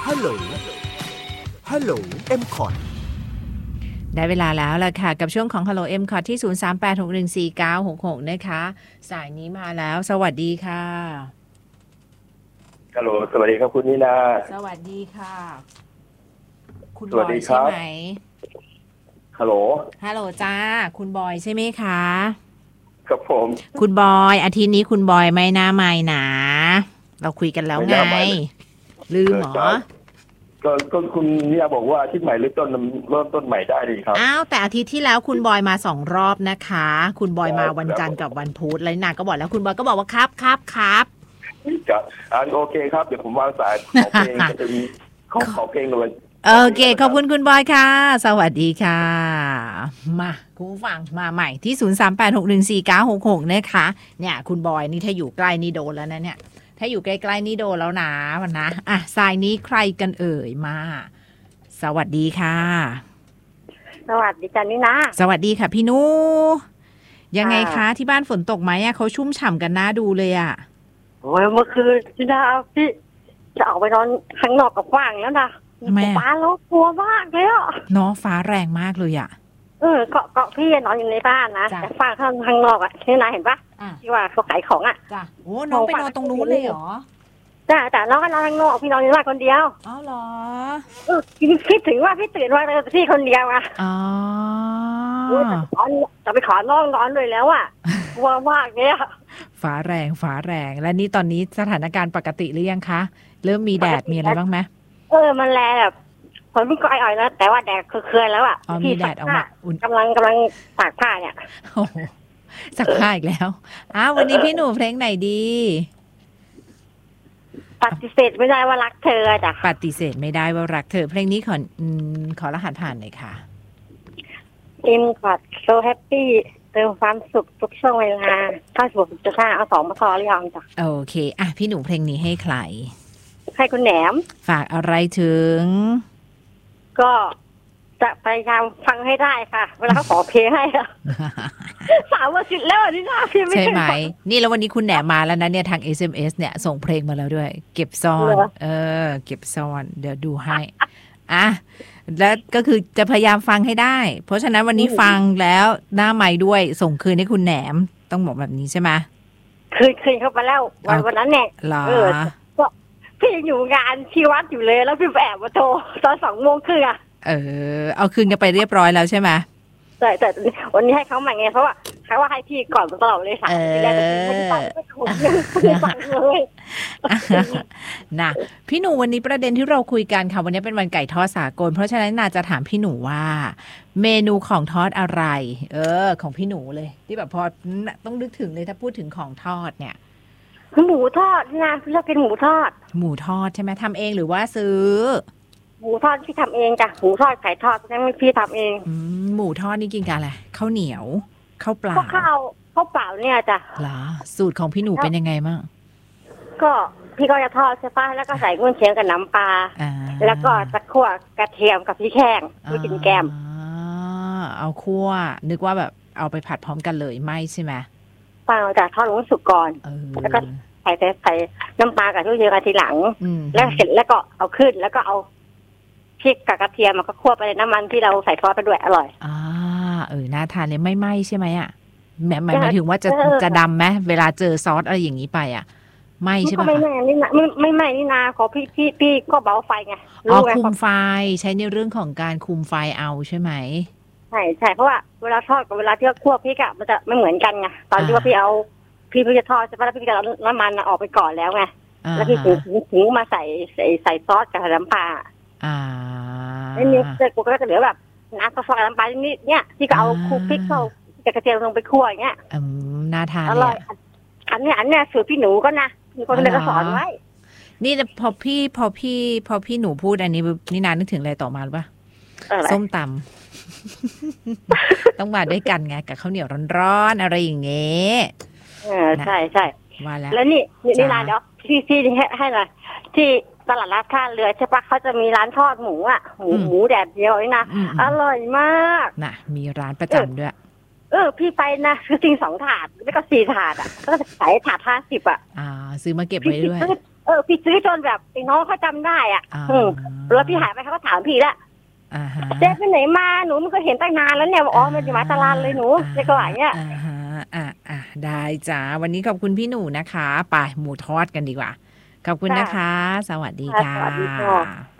ฮัลโหลฮัลโหล M-Cot ได้เวลาแล้วล่ะค่ะกับช่วงของ Hello M-Cot ที่ 0386149966 นะคะสายนี้มาแล้วสวัสดีค่ะฮัลโหลสวัสดีครับคุณนินาสวัสดีค่ะคุณบสวัสอดียครัใช่บไหมฮัลโหลฮัลโหลจ้าคุณบอยใช่ไหมคะครับผมคุณบอยอาทิตย์นี้คุณบอยไม่น่าไม่นะเราคุยกันแล้วไงลืมเหรอก็คุณนินาบอกว่าอาทิตย์ใหม่เริ่มต้นใหม่ได้ดีครับอ้าวแต่อาทิตย์ที่แล้วคุณบอยมา2 รอบนะคะคุณบอยมาวันจันทร์กับวันพุธแล้วนาก็บอกแล้วคุณบอยก็บอกว่าครับจะโอเคครับเดี๋ยวผมวางสายขอเพลงจะเป็นขอเพลงเลยโอเคขอบคุณคุณบอยค่ะสวัสดีค่ะมาคุณผู้ฟังมาใหม่ที่ 0386149966 นะคะเนี่ยคุณบอยนี่ถ้าอยู่ใกล้นี่โดนแล้วนะเนี่ยถ้าอยู่ใกล้ๆนี่โดนแล้วนะมันนะอ่ะสายนี้ใครกันเอ่ยมาสวัสดีค่ะสวัสดีจันนี่นะสวัสดีค่ะพี่นูยังไงคะที่บ้านฝนตกไหมอะเขาชุ่มฉ่ำกันน่าดูเลยอะโอ้ยเมื่อคืนพี่ดาพี่จะออกไปนอนข้างนอกกับว่างแล้วนะฟ้าแล้วกลัวมากเลยอ่ะเนาะฟ้าแรงมากเลยอะเกาะพี่นอนอยู่ในบ้านนะแต่ฟ้าข้างนอกอ่ะที่นายเห็นปะที่ว่าเขาขายของอ่ะจ้ะโอ้น้องไปนอนตรงนู้นเลยเหรอจ้ะแต่น้องก็นอนข้างนอกพี่นอนในบ้านคนเดียวอ๋อเหรอคิดถึงว่าพี่ตื่นมาแต่พี่คนเดียวอ่ะอ๋อจะไปขอน้องนอนเลยแล้วอ่ะกลัวมากเลยอ่ะฟ้าแรงและนี่ตอนนี้สถานการณ์ปกติหรือยังคะเริ่มมีแดดมีอะไรบ้างไหมมันแลแบบฝนมันก็อ่อยๆนะแต่ว่าแดดเคลื่อนแล้วอ่ะมีแดดออกมาอุ่นกำลังตากผ้าเนี่ยโอ้ซักผ้าอีกแล้ววันนี้พี่หนูเพลงไหนดีปฏิเสธไม่ได้ว่ารักเธอจ้ะปฏิเสธไม่ได้ว่ารักเธอเพลงนี้ขอรหัสผ่านหน่อยค่ะ M-Cot so happy เติมความสุขทุกช่วงเวลา96.5เอา2มาพอหรือยังจ้ะโอเคพี่หนูเพลงนี้ให้ใครให้คุณแหนมฝากอะไรถึงก็จะพยายามฟังให้ได้ค่ะเวลาเขาขอเพลงให้3 วันสิแล้วนี่นะพี่ไม่ใช่ไหมนี่แล้ววันนี้คุณแหนมมาแล้วนะเนี่ยทาง SMS เนี่ยส่งเพลงมาแล้วด้วยเก็บซ่อนเก็บซ่อนเดี๋ยวดูให้แล้วก็คือจะพยายามฟังให้ได้เพราะฉะนั้นวันนี้ฟังแล้วหน้าไมค์ด้วยส่งคืนให้คุณแหนมต้องบอกแบบนี้ใช่ไหมคืนเข้าไปแล้ววันนั้นเนี่ยก็พี่อยู่งานที่วัดอยู่เลยแล้วพี่แอบมาโทรตอน20:30 เอาคืนกันไปเรียบร้อยแล้วใช่ไหมแต่วันนี้ให้เขาใหม่ไงเพราะว่าเขาว่าให้พี่ก่อนตลอดเลยค่ะที่แรกไม่ฟังเลยนะพี่หนูวันนี้ประเด็นที่เราคุยกันค่ะวันนี้เป็นวันไก่ทอดสากลเพราะฉะนั้นนาจะถามพี่หนูว่าเมนูของทอดอะไรของพี่หนูเลยที่แบบพอต้องนึกถึงเลยถ้าพูดถึงของทอดเนี่ยหมูทอดนะเราเป็นหมูทอดใช่ไหมทำเองหรือว่าซื้อหมูทอดพี่ทำเองจ้ะหมูทอดไก่ทอดนั่นพี่ทำเองหมูทอดนี่กินกันอะไรข้าวเหนียวข้าวเปล่าข้าวเปล่าเนี่ยจ้ะเหรอสูตรของพี่หนูเป็นยังไงบ้างก็พี่ก็จะทอดใช่ปะแล้วก็ใส่กุ้งเชียงกับน้ำปลาแล้วก็จะคั่วกระเทียมกับพริกแห้งไม่กินแกมเอาคั่วนึกว่าแบบเอาไปผัดพร้อมกันเลยไม่ใช่ไหมเปล่าจ้ะทอดลงสุกก่อนแล้วก็ใส่น้ำปลากับกุ้งเชียงกับทีหลังแล้วเสร็จแล้วก็เอาขึ้นแล้วก็เอาพริกกับกระเทียมมันก็คั่วไปในน้ำมันที่เราใส่ซอสไปด้วยอร่อยน่าทานเลยไม่ไหม้ใช่ไหมหมายถึงว่าจะดำไหมเวลาเจอซอสอะไรอย่างนี้ไปไหม้ใช่ไหมไม่ไหม้นี่นะไม่ไหม้นี่นาขอพี่ก็เบาไฟไงคุมไฟใช้ในเรื่องของการคุมไฟเอาใช่ไหมใช่เพราะว่าเวลาทอดกับเวลาที่คั่วพริกมันจะไม่เหมือนกันไงตอนที่ว่าพี่จะทอดใช่ปะแล้วพี่จะน้ำมันออกไปก่อนแล้วไงแล้วพี่ถึงมาใส่ซอสกับน้ำปลานี่เสร็จกูก็จะเหลือแบบน้ำซอสน้ำปลานิดเนี่ยที่ก็เอาคลุกพริกเข้ากระเทียมลงไปคั่วอย่างเงี้ยน่าทานอร่อยอันเนี้ยสูตรพี่หนูก็นะมีคนเลยก็สอนไว้นี่พอพี่หนูพูดอันนี้นี่นานนึกถึงอะไรต่อมาหรือเปล่าส้มตำต้องมาด้วยกันไงกับข้าวเหนียวร้อนๆอะไรอย่างเงี้ยใช่ว่าแล้วนี่ร้านเดี๋ยวที่ให้หน่อยที่ตลาดราดท่าเรือใช่ปะเขาจะมีร้านทอดหมูหมูแดดเดียวนี่นะอร่อยมากนะมีร้านประจำด้วยพี่ไปนะซื้อจริง2 ถาดแล้วก็4 ถาดก็จะขายถาด50 ซื้อมาเก็บไว้ด้วยพี่ซื้อจนแบบไอ้น้องเขาจำได้อ่ะแล้วพี่หายไปเขาก็ถามพี่ละเจ๊ไปไหนมาหนูมันก็เห็นตั้งนานแล้วเนี่ยอ๋อมันอยู่มาตลาดเลยหนูเจ๊ก็ว่าอย่างเงี้ยได้จ้าวันนี้ขอบคุณพี่หนูนะคะไปหมูทอดกันดีกว่าขอบคุณนะคะสวัสดีค่ะ